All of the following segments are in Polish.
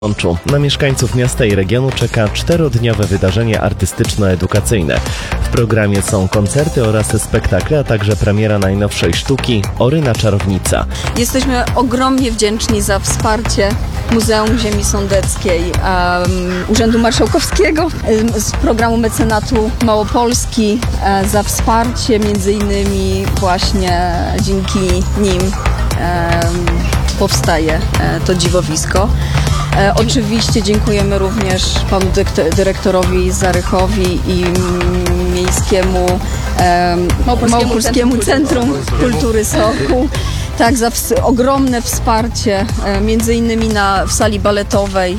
Sączu. Na mieszkańców miasta i regionu czeka 4-dniowe wydarzenie artystyczno-edukacyjne. W programie są koncerty oraz spektakle, a także premiera najnowszej sztuki Oryna Czarownica. Jesteśmy ogromnie wdzięczni za wsparcie Muzeum Ziemi Sądeckiej, Urzędu Marszałkowskiego, z programu Mecenatu Małopolski, za wsparcie między innymi właśnie dzięki nim powstaje to dziwowisko. Oczywiście dziękujemy również panu dyrektorowi Zarychowi i Miejskiemu Małopolskiemu Centrum Kultury Sokół. Tak, za ogromne wsparcie, między innymi w sali baletowej.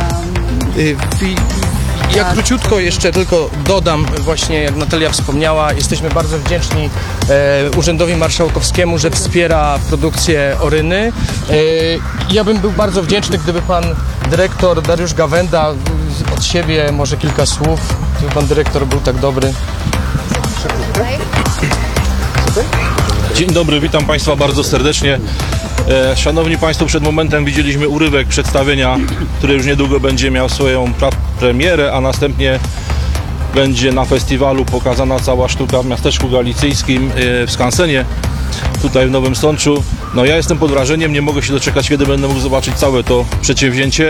Ja króciutko jeszcze tylko dodam, właśnie jak Natalia wspomniała, jesteśmy bardzo wdzięczni Urzędowi Marszałkowskiemu, że wspiera produkcję Oryny. Ja bym był bardzo wdzięczny, gdyby pan dyrektor Dariusz Gawenda od siebie może kilka słów, gdyby pan dyrektor był tak dobry. Dzień dobry, witam Państwa bardzo serdecznie. Szanowni Państwo, przed momentem widzieliśmy urywek przedstawienia, które już niedługo będzie miał swoją premierę, a następnie będzie na festiwalu pokazana cała sztuka w miasteczku galicyjskim w Skansenie, tutaj w Nowym Sączu. No ja jestem pod wrażeniem, nie mogę się doczekać, kiedy będę mógł zobaczyć całe to przedsięwzięcie.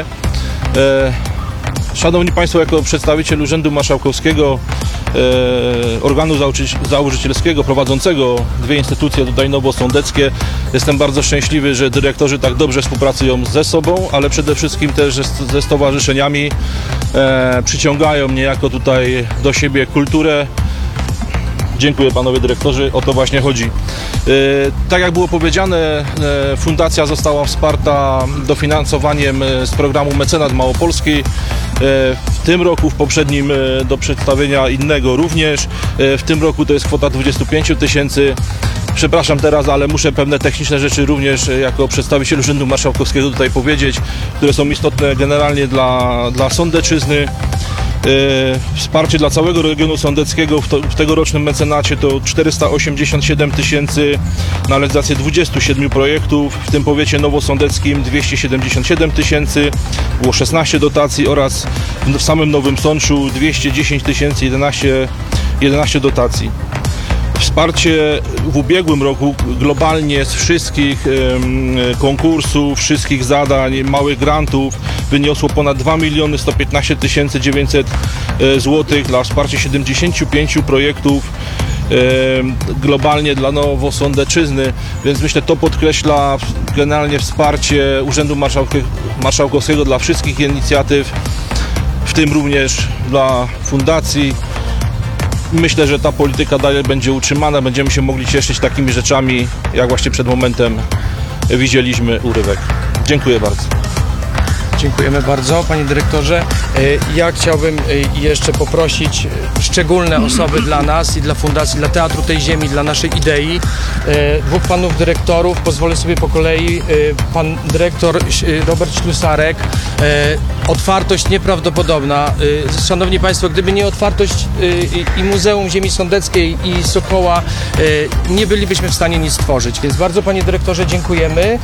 Szanowni Państwo, jako przedstawiciel Urzędu Marszałkowskiego, organu założycielskiego prowadzącego dwie instytucje tutaj nowosądeckie, jestem bardzo szczęśliwy, że dyrektorzy tak dobrze współpracują ze sobą, ale przede wszystkim też ze stowarzyszeniami, przyciągają niejako tutaj do siebie kulturę. Dziękuję panowie dyrektorzy, o to właśnie chodzi. Tak jak było powiedziane, fundacja została wsparta dofinansowaniem z programu Mecenat Małopolski. W tym roku, w poprzednim do przedstawienia innego również. W tym roku to jest kwota 25 000. Przepraszam teraz, ale muszę pewne techniczne rzeczy również jako przedstawiciel Urzędu Marszałkowskiego tutaj powiedzieć, które są istotne generalnie dla Sądeczyzny. Wsparcie dla całego regionu sądeckiego w tegorocznym mecenacie to 487 000 na realizację 27 projektów, w tym powiecie nowosądeckim 277 000, było 16 dotacji oraz w samym Nowym Sączu 210 000, 11 dotacji. Wsparcie w ubiegłym roku globalnie z wszystkich konkursów, wszystkich zadań, małych grantów wyniosło ponad 2 115 900 zł dla wsparcia 75 projektów globalnie dla Nowosądeczyzny, więc myślę, to podkreśla generalnie wsparcie Urzędu Marszałkowskiego dla wszystkich inicjatyw, w tym również dla fundacji. Myślę, że ta polityka dalej będzie utrzymana, będziemy się mogli cieszyć takimi rzeczami, jak właśnie przed momentem widzieliśmy urywek. Dziękuję bardzo. Dziękujemy bardzo, panie dyrektorze. Ja chciałbym jeszcze poprosić szczególne osoby dla nas i dla Fundacji, dla Teatru tej Ziemi, dla naszej idei. Dwóch panów dyrektorów, pozwolę sobie po kolei. Pan dyrektor Robert Ślusarek. Otwartość nieprawdopodobna. Szanowni Państwo, gdyby nie otwartość i Muzeum Ziemi Sądeckiej i Sokoła, nie bylibyśmy w stanie nic stworzyć. Więc bardzo, panie dyrektorze, dziękujemy.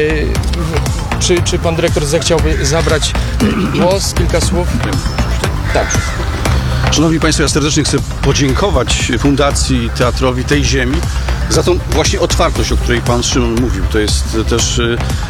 Czy pan dyrektor zechciałby zabrać głos, kilka słów? Tak. Szanowni Państwo, ja serdecznie chcę podziękować Fundacji Teatrowi tej Ziemi za tą właśnie otwartość, o której pan Szymon mówił. To jest też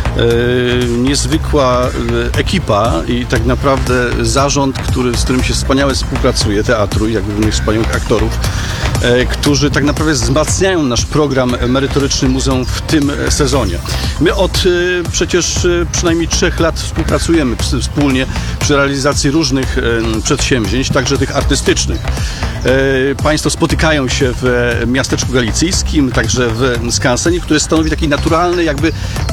niezwykła ekipa i tak naprawdę zarząd, z którym się wspaniale współpracuje, teatru, jak również wspaniałych aktorów, którzy tak naprawdę wzmacniają nasz program merytoryczny muzeum w tym sezonie. My od przecież przynajmniej 3 lat współpracujemy wspólnie przy realizacji różnych przedsięwzięć, także tych artystycznych. Państwo spotykają się w miasteczku galicyjskim, także w Skansenie, które stanowi taki naturalny jakby